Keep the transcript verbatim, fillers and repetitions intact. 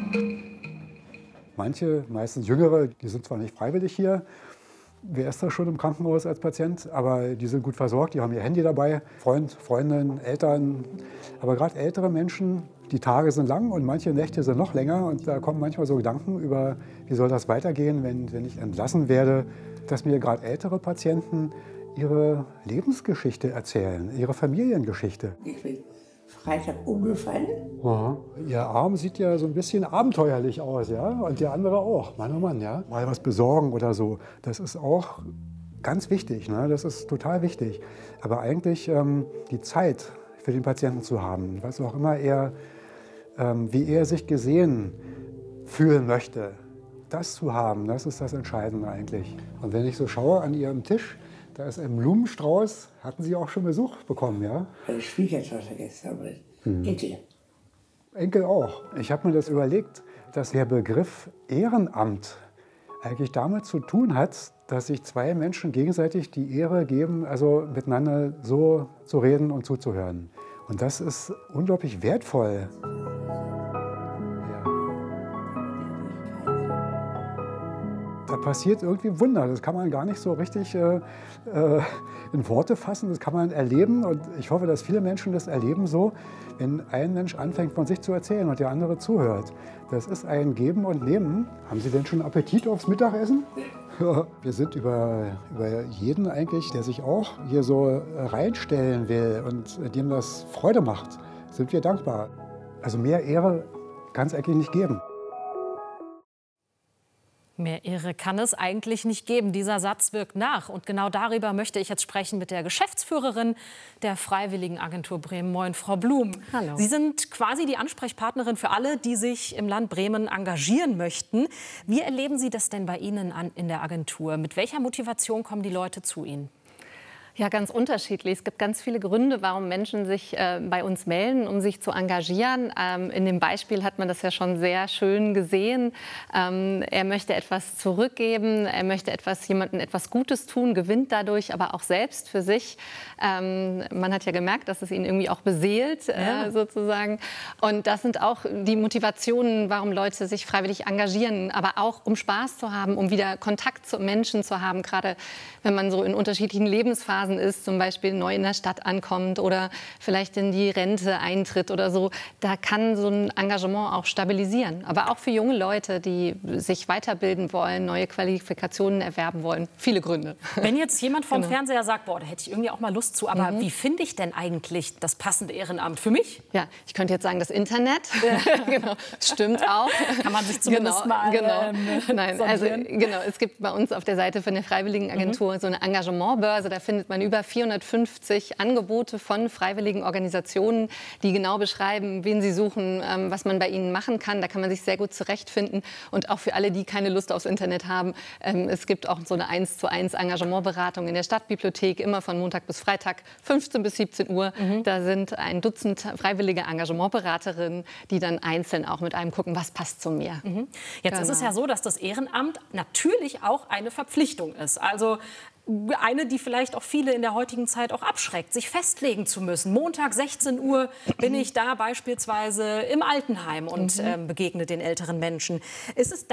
Manche, meistens Jüngere, die sind zwar nicht freiwillig hier, wer ist da schon im Krankenhaus als Patient, aber die sind gut versorgt, die haben ihr Handy dabei, Freund, Freundin, Eltern. Aber gerade ältere Menschen, die Tage sind lang und manche Nächte sind noch länger und da kommen manchmal so Gedanken über, wie soll das weitergehen, wenn, wenn ich entlassen werde, dass mir gerade ältere Patienten ihre Lebensgeschichte erzählen, ihre Familiengeschichte. Ich bin Freitag umgefallen. Ja, ihr Arm sieht ja so ein bisschen abenteuerlich aus, ja, und der andere auch. Mann, oh Mann, ja. Mal was besorgen oder so, das ist auch ganz wichtig, ne? Das ist total wichtig. Aber eigentlich ähm, die Zeit für den Patienten zu haben, was auch immer er, ähm, wie er sich gesehen fühlen möchte, das zu haben, das ist das Entscheidende eigentlich. Und wenn ich so schaue an Ihrem Tisch, da ist ein Blumenstrauß. Hatten Sie auch schon Besuch bekommen, ja? Meine Schwiegertochter gestern mit hm. Enkel. Enkel auch. Ich habe mir das überlegt, dass der Begriff Ehrenamt eigentlich damit zu tun hat, dass sich zwei Menschen gegenseitig die Ehre geben, also miteinander so zu reden und zuzuhören. Und das ist unglaublich wertvoll. Da passiert irgendwie ein Wunder. Das kann man gar nicht so richtig äh, äh, in Worte fassen. Das kann man erleben. Und ich hoffe, dass viele Menschen das erleben so, wenn ein Mensch anfängt, von sich zu erzählen und der andere zuhört. Das ist ein Geben und Nehmen. Haben Sie denn schon Appetit aufs Mittagessen? Ja, wir sind über, über jeden eigentlich, der sich auch hier so reinstellen will und dem das Freude macht, sind wir dankbar. Also mehr Ehre kann es eigentlich nicht geben. Mehr Ehre kann es eigentlich nicht geben. Dieser Satz wirkt nach. Und genau darüber möchte ich jetzt sprechen mit der Geschäftsführerin der Freiwilligenagentur Bremen. Moin, Frau Blum. Hallo. Sie sind quasi die Ansprechpartnerin für alle, die sich im Land Bremen engagieren möchten. Wie erleben Sie das denn bei Ihnen an, in der Agentur? Mit welcher Motivation kommen die Leute zu Ihnen? Ja, ganz unterschiedlich. Es gibt ganz viele Gründe, warum Menschen sich äh, bei uns melden, um sich zu engagieren. Ähm, in dem Beispiel hat man das ja schon sehr schön gesehen. Ähm, er möchte etwas zurückgeben, er möchte etwas, jemandem etwas Gutes tun, gewinnt dadurch aber auch selbst für sich. Ähm, man hat ja gemerkt, dass es ihn irgendwie auch beseelt, ja. äh, sozusagen. Und das sind auch die Motivationen, warum Leute sich freiwillig engagieren, aber auch um Spaß zu haben, um wieder Kontakt zu Menschen zu haben, gerade wenn man so in unterschiedlichen Lebensphasen ist, zum Beispiel neu in der Stadt ankommt oder vielleicht in die Rente eintritt oder so, da kann so ein Engagement auch stabilisieren. Aber auch für junge Leute, die sich weiterbilden wollen, neue Qualifikationen erwerben wollen. Viele Gründe. Wenn jetzt jemand vom genau. Fernseher sagt, boah, da hätte ich irgendwie auch mal Lust zu, aber mhm. wie finde ich denn eigentlich das passende Ehrenamt für mich? Ja, ich könnte jetzt sagen, das Internet. genau. Stimmt auch. Kann man sich zumindest genau, mal genau. Ähm, Nein, also genau, es gibt bei uns auf der Seite von der Freiwilligenagentur mhm. so eine Engagementbörse. Da findet man über vierhundertfünfzig Angebote von freiwilligen Organisationen, die genau beschreiben, wen sie suchen, ähm, was man bei ihnen machen kann. Da kann man sich sehr gut zurechtfinden. Und auch für alle, die keine Lust aufs Internet haben, ähm, es gibt auch so eine eins zu eins Engagementberatung in der Stadtbibliothek, immer von Montag bis Freitag, fünfzehn bis siebzehn Uhr. Mhm. Da sind ein Dutzend freiwillige Engagementberaterinnen, die dann einzeln auch mit einem gucken, was passt zu mir. Mhm. Jetzt genau. ist es ja so, dass das Ehrenamt natürlich auch eine Verpflichtung ist. Also eine, die vielleicht auch viele in der heutigen Zeit auch abschreckt, sich festlegen zu müssen. Montag sechzehn Uhr bin ich da beispielsweise im Altenheim und mhm. ähm, begegne den älteren Menschen. Ist es